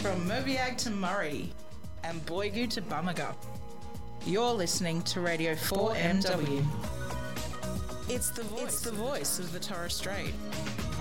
From Moviag to Murray and Boigu to Bamaga, you're listening to Radio 4MW. It's the voice of the Torres Strait.